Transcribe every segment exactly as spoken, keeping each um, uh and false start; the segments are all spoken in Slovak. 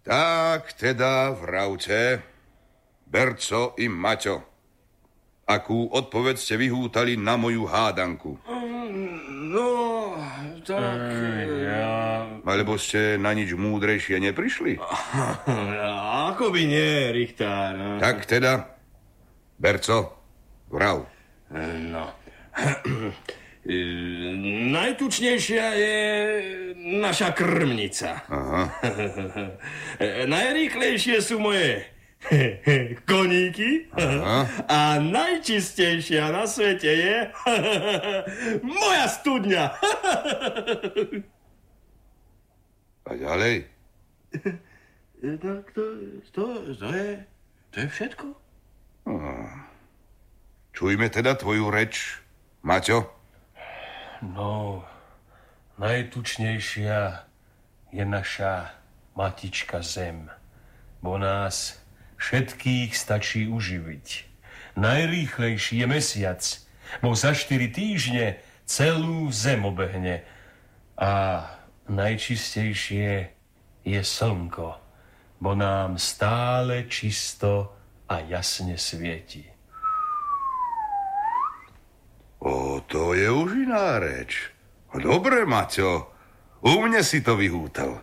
Tak teda vravte, Berco i Maťo, akú odpoveď ste vyhútali na moju hádanku? No, tak... Ja... Alebo ste na nič múdrejšie neprišli? Ako by nie, Richtár. Tak teda, Berco, vrav. No... Najtučnejšia je naša krmnica. Aha. Najrýchlejšie sú moje koníky. Aha. A najčistejšia na svete je moja studňa. A ďalej? Tak to, to, to, je, to je všetko. Čujme teda tvoju reč, Maťo. No, najtučnejšia je naša matička Zem, bo nás všetkých stačí uživiť. Najrýchlejší je mesiac, bo za štyri týždne celú Zem obehne. A najčistejšie je slnko, bo nám stále čisto a jasne svieti. O, to je už iná reč. Dobre, Maťo, u mne si to vyhútal.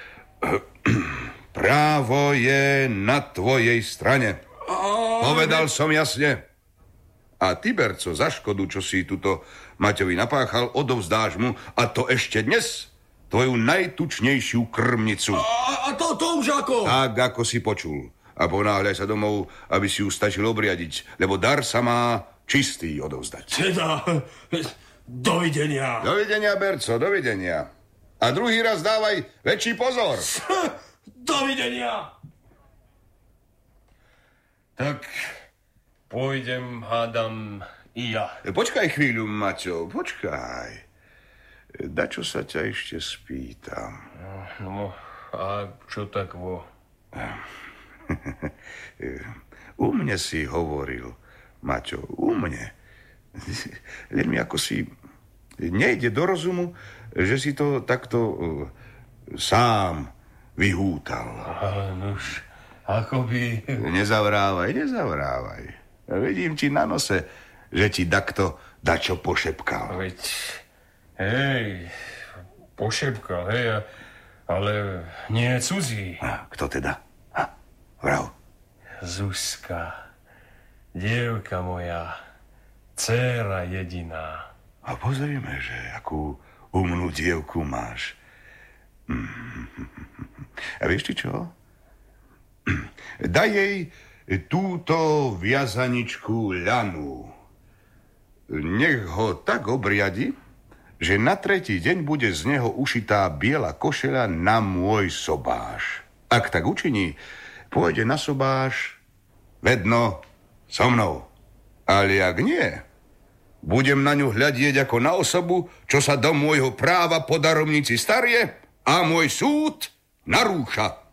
Právo je na tvojej strane. Povedal som jasne. A ty, Berco, za škodu, čo si tuto Maťovi napáchal, odovzdáš mu, a to ešte dnes, tvoju najtučnejšiu krmnicu. A to, to už ako? Tak, ako si počul. A ponáhľaj sa domov, aby si ju stačil obriadiť, lebo dar sa má čistý odovzdať. Teda, dovidenia. Dovidenia, Berco, dovidenia. A druhý raz dávaj väčší pozor. Dovidenia. Tak pôjdem, hádam, i ja. Počkaj chvíľu, Maťo, počkaj. Dačo sa ťa ešte spýtam. No, a čo tak vo? U mne si hovoril, Maťo, u mne. Len mi ako si nejde do rozumu, že si to takto uh, sám vyhútal. Ale nuž, ako by... Nezavrávaj, nezavrávaj. Vidím ti na nose, že ti takto dačo pošepkal. Veď, hej, pošepkal, hej, ale nie cudzí. A kto teda? Ha, vrav. Zuzka. Dievka moja, dcéra jediná. A pozrime, že akú umnú dievku máš. A vieš ti čo? Daj jej túto viazaničku ľanu. Nech ho tak obriadi, že na tretí deň bude z neho ušitá biela košeľa na môj sobáš. Ak tak učiní, pôjde na sobáš vedno so mnou. Ale ak nie, budem na ňu hľadieť ako na osobu, čo sa do môjho práva po daromnici starie a môj súd narúša.